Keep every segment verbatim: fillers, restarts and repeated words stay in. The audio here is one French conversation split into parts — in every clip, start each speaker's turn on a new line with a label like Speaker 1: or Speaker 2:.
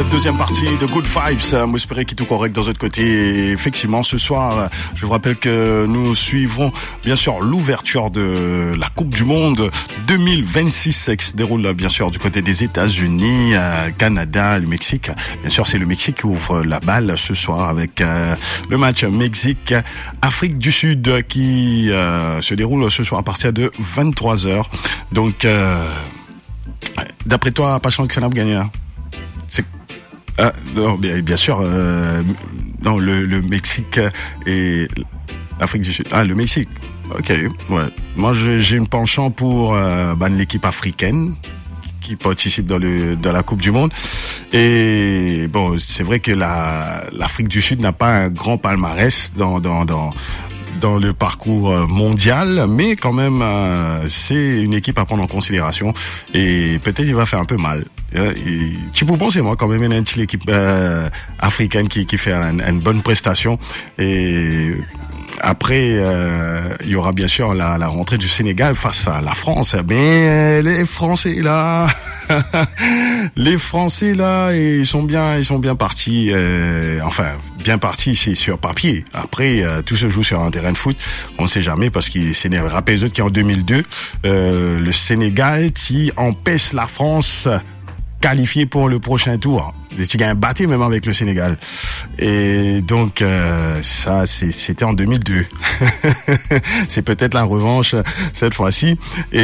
Speaker 1: cette deuxième partie de Good Vibes. J'espère qu'il est tout correct dans votre côté. Et effectivement, ce soir, je vous rappelle que nous suivrons bien sûr l'ouverture de la Coupe du Monde deux mille vingt-six qui se déroule bien sûr du côté des États-Unis, Canada, le Mexique. Bien sûr, c'est le Mexique qui ouvre la balle ce soir avec euh, le match Mexique-Afrique du Sud qui euh, se déroule ce soir à partir de vingt-trois heures. Donc, euh, d'après toi, pas chance que ça n'a pas gagné, hein? C'est ah, non, bien, bien sûr, euh, non, le, le Mexique et l'Afrique du Sud. Ah, le Mexique. Ok, ouais. Moi, j'ai, j'ai une penchant pour euh, ben, l'équipe africaine qui participe dans le dans la Coupe du Monde. Et bon, c'est vrai que la l'Afrique du Sud n'a pas un grand palmarès dans dans dans dans le parcours mondial, mais quand même euh, c'est une équipe à prendre en considération et peut-être il va faire un peu mal. Et, tu peux penser moi quand même une petite équipe euh, africaine qui qui fait une, une bonne prestation. Et après, euh, il y aura bien sûr la, la rentrée du Sénégal face à la France. Mais les Français là, les Français là, ils sont bien, ils sont bien partis. Euh, enfin, bien partis, c'est sur papier. Après, euh, tout se joue sur un terrain de foot. On ne sait jamais parce que c'est rappelez les autres qui en deux mille deux, euh, le Sénégal qui empêche la France qualifié pour le prochain tour. Tu gagnes battu même avec le Sénégal. Et donc euh, ça c'est, c'était en deux mille deux. C'est peut-être la revanche cette fois-ci.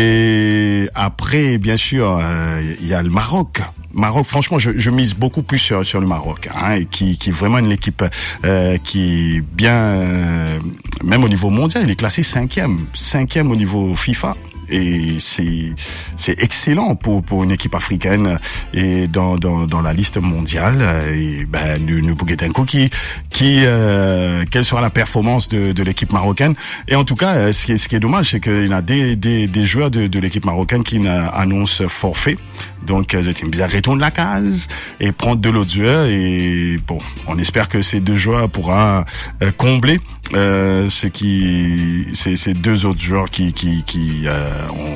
Speaker 1: Et après bien sûr il euh, y a le Maroc. Maroc, franchement, je, je mise beaucoup plus sur, sur le Maroc, hein, et qui, qui est vraiment une équipe euh, qui est bien, euh, même au niveau mondial, il est classé cinquième, cinquième au niveau FIFA. Et c'est c'est excellent pour pour une équipe africaine et dans dans dans la liste mondiale. Et ben nous nous Bouguetenko qui qui euh, quelle sera la performance de de l'équipe marocaine. Et en tout cas, ce qui est ce qui est dommage, c'est qu'il y a des des des joueurs de de l'équipe marocaine qui annoncent forfait. Donc je t'aime bien retourne la case et prendre de l'autre joueur. Et bon, on espère que ces deux joueurs pourra euh, combler euh, ce qui ces ces deux autres joueurs qui qui qui euh,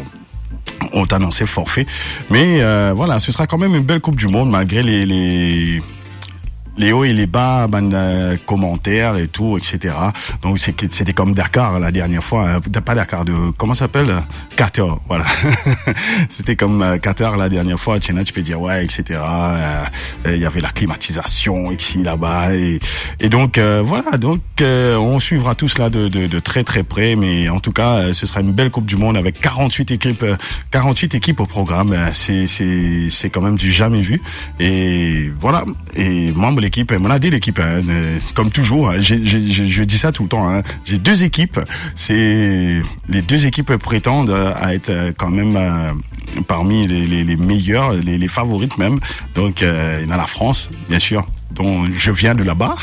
Speaker 1: ont ont annoncé forfait. Mais euh, voilà, ce sera quand même une belle Coupe du Monde malgré les les les hauts et les bas, ben, euh, commentaires et tout, et cetera. Donc c'est, c'était comme Dakar la dernière fois, hein, pas Dakar, de comment ça s'appelle, Qatar, voilà. C'était comme euh, Qatar la dernière fois. Tiens, tu peux dire ouais, et cetera. Il euh, y avait la climatisation ici là-bas et, et donc euh, voilà. Donc euh, on suivra tout cela de, de, de très très près. Mais en tout cas, euh, ce sera une belle Coupe du Monde avec quarante-huit équipes, euh, quarante-huit équipes au programme. C'est c'est c'est quand même du jamais vu. Et voilà. Et membre l'équipe, on a dit l'équipe, hein, comme toujours, hein, j'ai, j'ai, je dis ça tout le temps, hein, j'ai deux équipes, c'est les deux équipes prétendent à être quand même euh, parmi les, les, les meilleures, les, les favorites même. Donc euh, il y a la France, bien sûr, dont je viens de là-bas,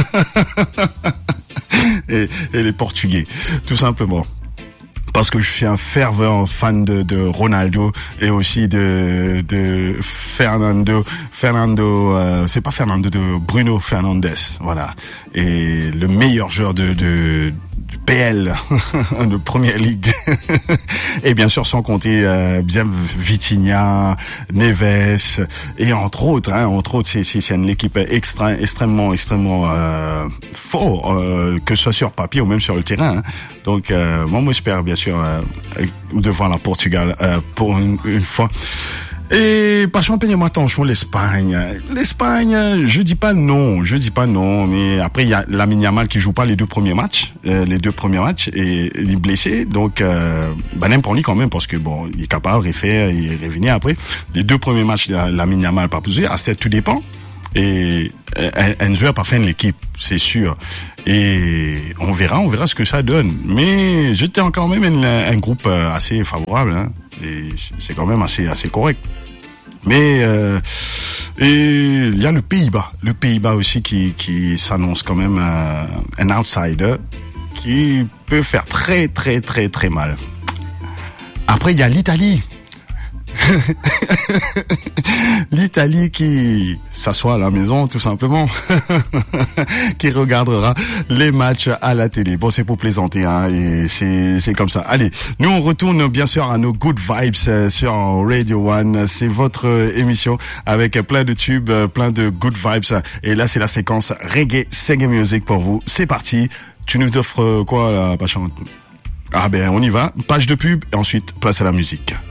Speaker 1: et, et les Portugais, tout simplement. Parce que je suis un fervent fan de, de Ronaldo et aussi de, de Fernando, Fernando, euh, c'est pas Fernando, de Bruno Fernandes, voilà. Et le meilleur joueur de, de, du P L, de Première Ligue. Et bien sûr, sans compter, euh, bien Vitinha, Neves, et entre autres, hein, entre autres, c'est, c'est, c'est une équipe extra, extrêmement, extrêmement, euh, fort, euh, que ce soit sur papier ou même sur le terrain, hein. Donc, euh, moi, moi, j'espère bien sûr euh, de voir la Portugal euh, pour une, une fois. Et pas champagne, moi, attention, l'Espagne. L'Espagne, je dis pas non, je dis pas non, mais après il y a Lamine Yamal qui joue pas les deux premiers matchs, euh, les deux premiers matchs, et il est blessé, donc euh, bah n'aime pour lui quand même parce que bon, il est capable de refaire et revenir après. Les deux premiers matchs, Lamine Yamal pas posé, à cette tout dépend. Et Enzo a pas fait l'équipe, c'est sûr. Et on verra, on verra ce que ça donne. Mais j'étais encore même un, un groupe assez favorable, hein. Et c'est quand même assez assez correct. Mais euh, et il y a le Pays-Bas, le Pays-Bas aussi qui qui s'annonce quand même euh, un outsider qui peut faire très très très très mal. Après il y a l'Italie. L'Italie qui s'assoit à la maison, tout simplement, qui regardera les matchs à la télé. Bon, c'est pour plaisanter, hein, et c'est c'est comme ça. Allez, nous on retourne bien sûr à nos good vibes sur Radio One. C'est votre émission avec plein de tubes, plein de good vibes. Et là, c'est la séquence reggae, reggae music pour vous. C'est parti. Tu nous offres quoi, là, Pachante? Ah ben, on y va. Page de pub et ensuite place à la musique.